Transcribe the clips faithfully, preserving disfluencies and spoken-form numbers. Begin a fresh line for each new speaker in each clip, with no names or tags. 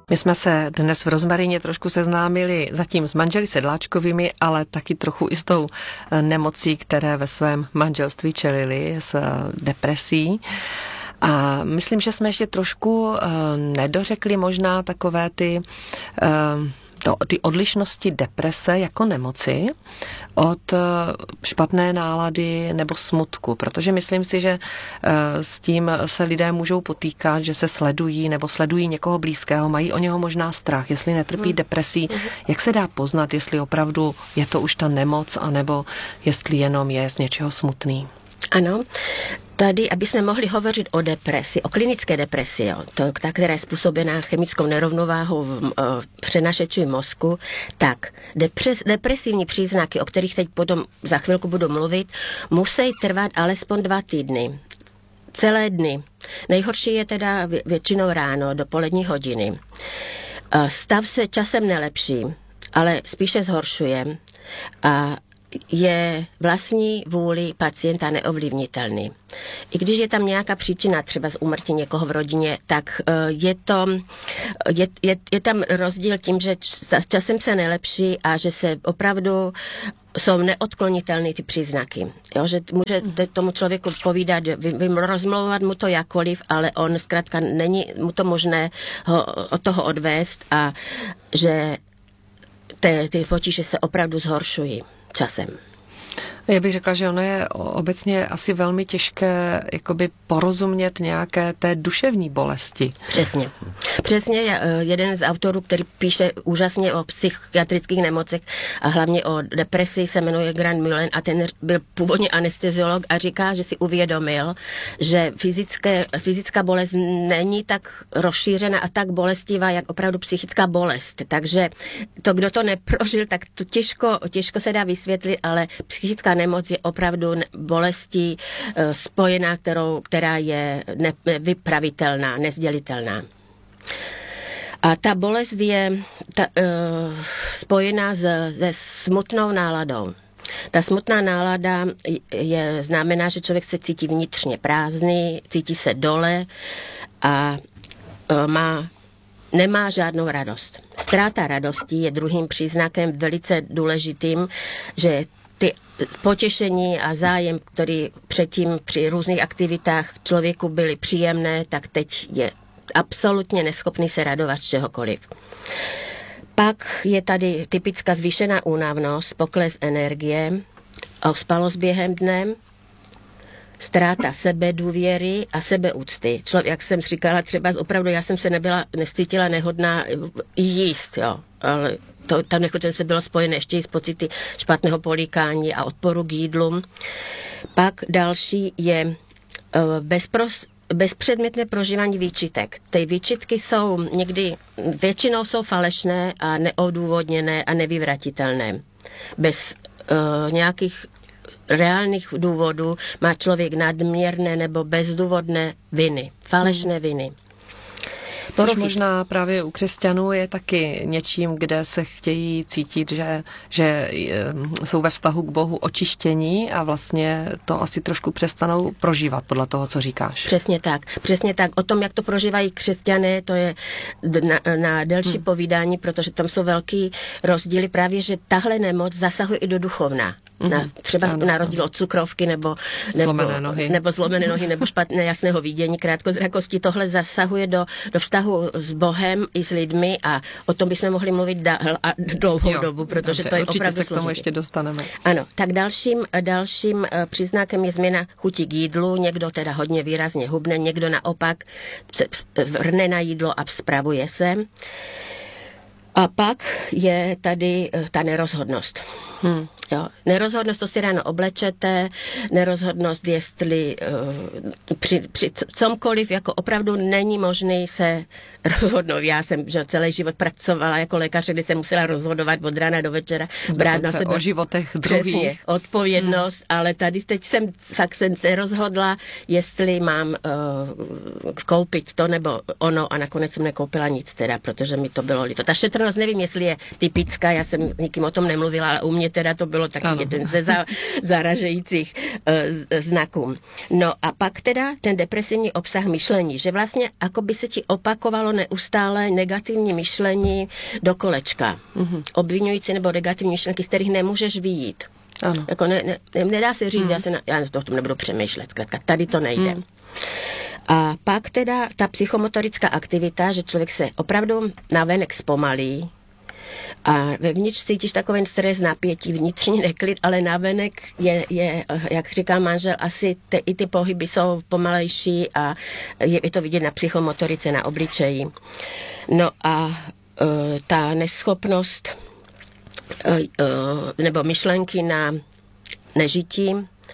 My jsme se dnes v Rozmarině trošku seznámili zatím s manželi Sedláčkovými, ale taky trochu i s tou nemocí, které ve svém manželství čelili, s depresí. A myslím, že jsme ještě trošku nedořekli možná takové ty... To, ty odlišnosti deprese jako nemoci od špatné nálady nebo smutku, protože myslím si, že s tím se lidé můžou potýkat, že se sledují nebo sledují někoho blízkého, mají o něho možná strach, jestli netrpí depresí. Jak se dá poznat, jestli opravdu je to už ta nemoc, anebo jestli jenom je z něčeho smutný?
Ano, tady, aby jsme mohli hovořit o depresi, o klinické depresi, jo, to, ta, která je způsobená chemickou nerovnováhou v přenašečí mozku, tak depres, depresivní příznaky, o kterých teď potom za chvilku budu mluvit, musí trvat alespoň dva týdny. Celé dny. Nejhorší je teda většinou ráno, do polední hodiny. Stav se časem nelepší, ale spíše zhoršuje a je vlastní vůli pacienta neovlivnitelný. I když je tam nějaká příčina, třeba z úmrtí někoho v rodině, tak je to, je, je, je tam rozdíl tím, že časem se nelepší a že se opravdu jsou neodklonitelné ty příznaky. Jo, že může tomu člověku povídat, vy, vy rozmlouvat mu to jakkoliv, ale on zkrátka není mu to možné ho, od toho odvést a že ty, ty potíže se opravdu zhoršují časem.
Já bych řekla, že ono je obecně asi velmi těžké jakoby porozumět nějaké té duševní bolesti.
Přesně. Přesně jeden z autorů, který píše úžasně o psychiatrických nemocech a hlavně o depresi, se jmenuje Grant Mullen a ten byl původně anesteziolog a říká, že si uvědomil, že fyzické, fyzická bolest není tak rozšířena a tak bolestivá, jak opravdu psychická bolest. Takže to, kdo to neprožil, tak to těžko, těžko se dá vysvětlit, ale psychická nemoc je opravdu bolestí uh, spojená, kterou, která je nevypravitelná, nezdělitelná. A ta bolest je ta, uh, spojená s, se smutnou náladou. Ta smutná nálada je, znamená, že člověk se cítí vnitřně prázdný, cítí se dole a uh, má nemá žádnou radost. Ztráta radosti je druhým příznakem velice důležitým, že ty potěšení a zájem, který předtím při různých aktivitách člověku byly příjemné, tak teď je absolutně neschopný se radovat z čehokoliv. Pak je tady typická zvýšená únavnost, pokles energie, ospalost během dne, ztráta sebedůvěry a sebeúcty. Člověk, jak jsem říkala, třeba opravdu já jsem se nebyla, necítila nehodná jíst, jo, ale to, tam nechodem se bylo spojené ještě i s pocity špatného políkání a odporu k jídlu. Pak další je uh, bezpros, bezpředmětné prožívání výčitek. Ty výčitky jsou někdy, většinou jsou falešné a neodůvodněné a nevyvratitelné. Bez uh, nějakých reálných důvodů má člověk nadměrné nebo bezdůvodné viny, falešné viny.
Což možná právě u křesťanů je taky něčím, kde se chtějí cítit, že, že jsou ve vztahu k Bohu očištění a vlastně to asi trošku přestanou prožívat podle toho, co říkáš.
Přesně tak. Přesně tak. O tom, jak to prožívají křesťané, to je na, na delší hmm. povídání, protože tam jsou velký rozdíly právě, že tahle nemoc zasahuje i do duchovna. Na, třeba ano, na rozdíl od cukrovky nebo, nebo,
zlomené nohy.
nebo zlomené nohy nebo špatné jasného vidění, krátkozrakosti. Tohle zasahuje do, do vztahu s Bohem i s lidmi a o tom bychom mohli mluvit dál a dlouhou jo, dobu, protože dobře, to je opravdu
se k tomu ještě dostaneme.
Ano, tak dalším, dalším příznakem je změna chuti k jídlu. Někdo teda hodně výrazně hubne, někdo naopak vrne na jídlo a spravuje se. A pak je tady ta nerozhodnost. Hmm. Jo. Nerozhodnost, to si ráno oblečete, nerozhodnost, jestli uh, při, při comkoliv jako opravdu není možný se rozhodnout. Já jsem že celý život pracovala jako lékař, kdy jsem musela rozhodovat od rána do večera.
Brát na sebe o životech druhých.
Přesně, odpovědnost, hmm. ale tady teď jsem fakt jsem se rozhodla, jestli mám uh, koupit to nebo ono a nakonec jsem nekoupila nic teda, protože mi to bylo líto. Ta šetrnost nevím, jestli je typická, já jsem nikým o tom nemluvila, ale u mě mě teda to bylo taky ano. jeden ze za, zaražejících uh, znaků. No a pak teda ten depresivní obsah myšlení, že vlastně jako by se ti opakovalo neustále negativní myšlení do kolečka. Mm-hmm. Obvinující nebo negativní myšlenky, z kterých nemůžeš vyjít. Ano. Jako ne, ne, nedá se říct, mm. já, se na, já to v tom nebudu přemýšlet, zkrátka, tady to nejde. Mm. A pak teda ta psychomotorická aktivita, že člověk se opravdu navenek zpomalí a vevnitř cítíš takový stres, napětí, vnitřní neklid, ale navenek je, je, jak říká manžel, asi te, i ty pohyby jsou pomalejší a je, je to vidět na psychomotorice, na obličeji. No a uh, ta neschopnost uh, uh, nebo myšlenky na nežití,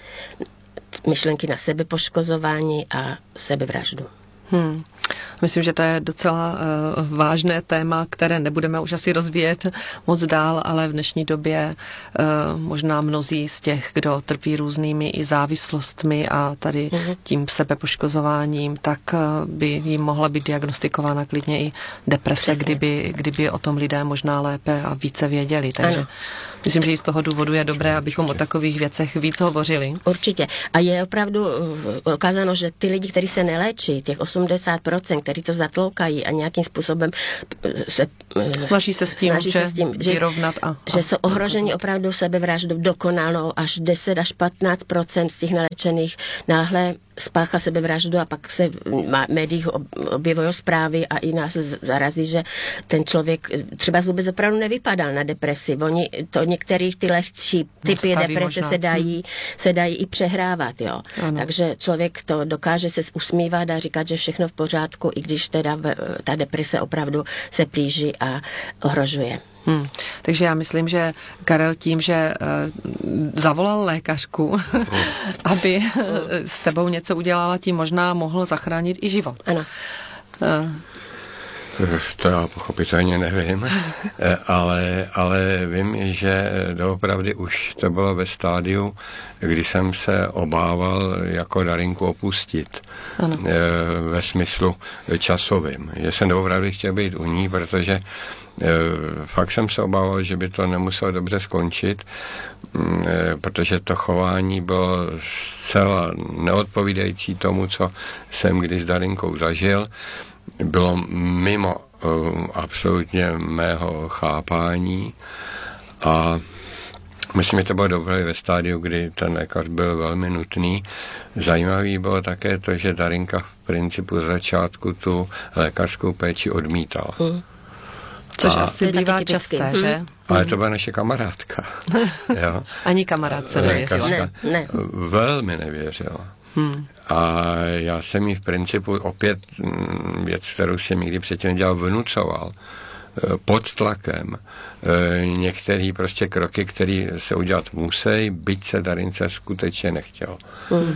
myšlenky na sebepoškozování a sebevraždu.
Hmm. Myslím, že to je docela uh, vážné téma, které nebudeme už asi rozvíjet moc dál, ale v dnešní době uh, možná mnozí z těch, kdo trpí různými i závislostmi a tady uh-huh. tím sebepoškozováním, tak uh, by jim mohla být diagnostikována klidně i deprese, kdyby, kdyby o tom lidé možná lépe a více věděli. Takže ano. Myslím, že i z toho důvodu je dobré, abychom o takových věcech víc hovořili.
Určitě. A je opravdu ukázáno, že ty lidi, kteří se neléčí, těch osmdesát procent, kteří to zatloukají a nějakým způsobem se
snaží se s tím,
snaží se s tím že,
vyrovnat. A, a,
že jsou ohroženi opravdu sebevraždou dokonalou, až deset až patnáct procent z těch neléčených náhle spáchá sebevraždu a pak se v médiích objevují zprávy a i nás zarazí, že ten člověk třeba vůbec opravdu nevypadal na depresi. Oni to některých ty lehčí typy deprese se dají, hmm. se dají i přehrávat, jo. Ano. Takže člověk to dokáže se usmívat a říkat, že všechno v pořádku, i když teda ta deprese opravdu se plíží a ohrožuje.
Hmm. Takže já myslím, že Karel tím, že uh, zavolal lékařku, aby uh, s tebou něco udělala, tím možná mohl zachránit i život.
Ano.
Uh.
To já pochopitelně nevím, ale, ale vím, že doopravdy už to bylo ve stádiu, kdy jsem se obával jako Darinku opustit. Ano. Ve smyslu časovým. Že jsem doopravdy chtěl být u ní, protože fakt jsem se obával, že by to nemuselo dobře skončit, protože to chování bylo zcela neodpovídající tomu, co jsem kdy s Darinkou zažil. Bylo mimo uh, absolutně mého chápání a myslím, že to bylo dobré ve stádiu, kdy ten lékař byl velmi nutný. Zajímavý bylo také to, že Darinka v principu z začátku tu lékařskou péči odmítala. Hmm.
Což a asi bývá časté, hmm. že?
Ale to byla naše kamarádka. Jo?
Ani kamarádce nevěřila.
Ne, ne.
Velmi nevěřila. Hmm. A já jsem jí v principu opět věc, kterou jsem nikdy předtím nedělal, vnucoval pod tlakem některé prostě kroky, které se udělat musí, byť se Darince skutečně nechtěl. Hmm.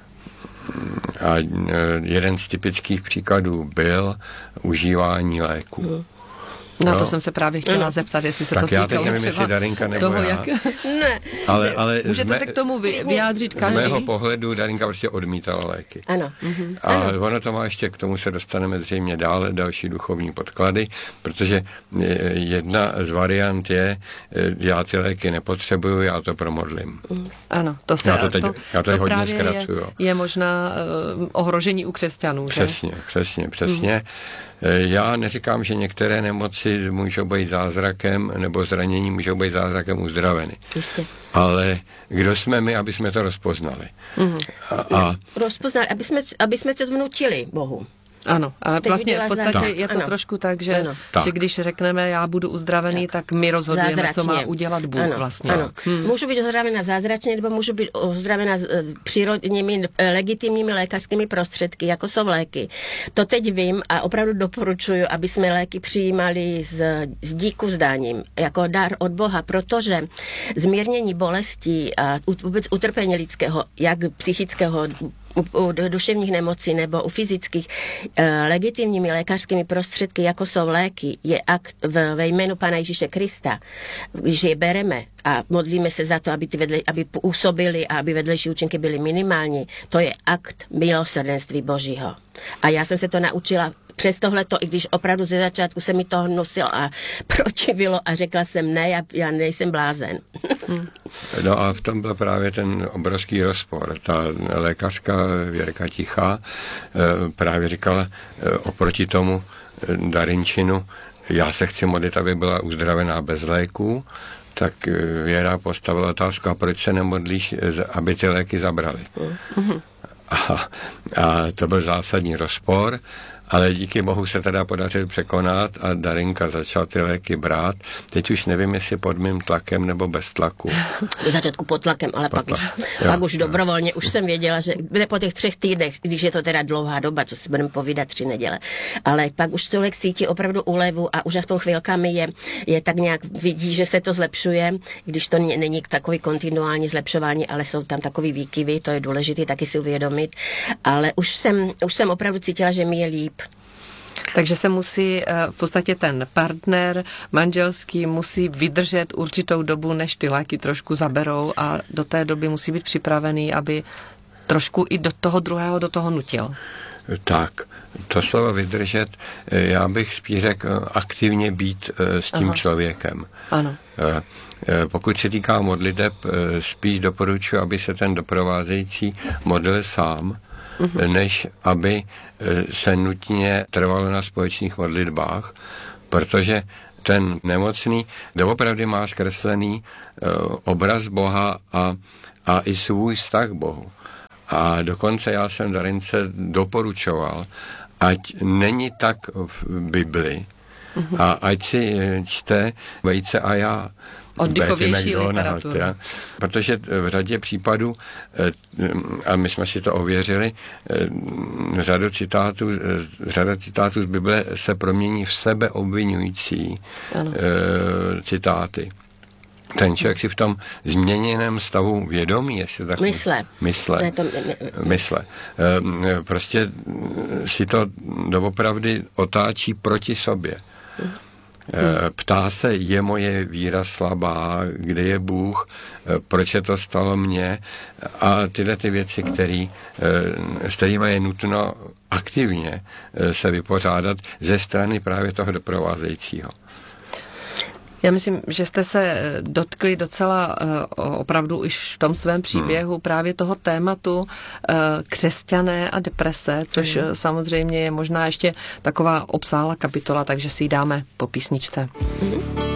A jeden z typických příkladů byl užívání léků. Hmm.
Na to no. jsem se právě chtěla zeptat, jestli se
tak
to týkalo
já teď nevím, jestli Darinka nebo
toho,
já.
Jak...
ne.
Ale, ale
můžete mé, se k tomu vyjádřit každý.
Z mého pohledu Darinka prostě odmítala léky.
Ano.
Mhm. A ano. ono to má ještě, k tomu se dostaneme zřejmě dále, další duchovní podklady, protože jedna z variant je, já ty léky nepotřebuju, já to promodlím.
Ano, to se
já to teď,
to,
já to teď
to
hodně
právě
zkracuju.
Je, je možná uh, ohrožení u křesťanů,
přesně,
že?
Přesně, přesně, mhm. Já neříkám, že některé nemoci můžou být zázrakem, nebo zranění můžou být zázrakem uzdraveny. Jistě. Ale kdo jsme my, aby jsme to rozpoznali? Mm-hmm. A, a...
Rozpoznali, aby jsme, aby jsme to vnutili Bohu.
Ano, ale
teď
vlastně v podstatě
tak.
je to
ano.
trošku tak, že,
tak.
že když řekneme, já budu uzdravený, tak, tak my rozhodujeme, zázračně. Co má udělat Bůh
ano.
vlastně.
Ano. Hmm. Můžu být uzdravena zázračně, nebo můžu být uzdravena přírodními, legitimními lékařskými prostředky, jako jsou léky. To teď vím a opravdu doporučuji, aby jsme léky přijímali s, s díku vzdáním, jako dar od Boha, protože zmírnění bolestí a vůbec utrpení lidského, jak psychického, U, u duševních nemocí nebo u fyzických e, legitimními lékařskými prostředky, jako jsou léky, je akt v, ve jménu Pana Ježíše Krista. Když je bereme a modlíme se za to, aby, ty vedle, aby působili a aby vedlejší účinky byly minimální, to je akt milosrdenství Božího. A já jsem se to naučila přes tohleto, i když opravdu ze začátku se mi to nosilo a protivilo a řekla jsem ne, já, já nejsem blázen.
No a v tom byl právě ten obrovský rozpor. Ta lékařka Věrka Tichá právě říkala oproti tomu Darinčinu, já se chci modlit, aby byla uzdravená bez léků, tak Věra postavila otázku, a proč se nemodlíš, aby ty léky zabrali. A, a to byl zásadní rozpor, ale díky bohu se teda podařil překonat a Darinka začala ty léky brát. Teď už nevím, jestli pod mým tlakem nebo bez tlaku.
Do začátku pod tlakem, ale pod pak, tlak. už, jo, pak už jo. dobrovolně. Už jsem věděla, že po těch třech týdnech, když je to teda dlouhá doba, co si budeme povídat, tři neděle, ale pak už člověk cítí opravdu úlevu a už aspoň chvilkami je, je tak nějak vidí, že se to zlepšuje, když to není takový kontinuální zlepšování, ale jsou tam takový výkyvy, to je důležité taky si uvědomit. Ale už jsem, už jsem opravdu cítila, že mi je líp.
Takže se musí v podstatě ten partner manželský musí vydržet určitou dobu, než ty léky trošku zaberou a do té doby musí být připravený, aby trošku i do toho druhého do toho nutil.
Tak, to slovo vydržet, já bych spíš řekl aktivně být s tím Aha. člověkem.
Ano.
Pokud se týká modliteb, spíš doporučuji, aby se ten doprovázející modlil sám, uhum. než aby se nutně trvalo na společných modlitbách, protože ten nemocný doopravdy má zkreslený obraz Boha a, a i svůj vztah k Bohu. A dokonce já jsem Darince doporučoval, ať není tak v Bibli, uhum. a ať si čte Vejce a já.
Oddychovější literaturu.
Protože v řadě případů, a my jsme si to ověřili, řadu citátů, řada citátů z Bible se promění v sebe obvinující ano. citáty. Ten člověk si v tom změněném stavu vědomí, jestli tak
mysle.
Mysle.
Ne, to, ne, ne.
mysle. Prostě si to doopravdy otáčí proti sobě. Ptá se, je moje víra slabá, kde je Bůh, proč se to stalo mně a tyhle ty věci, který, s kterými je nutno aktivně se vypořádat ze strany právě toho doprovázejícího.
Já myslím, že jste se dotkli docela opravdu už v tom svém příběhu hmm. právě toho tématu křesťané a deprese, což hmm. samozřejmě je možná ještě taková obsáhlá kapitola, takže si ji dáme po písničce. Hmm.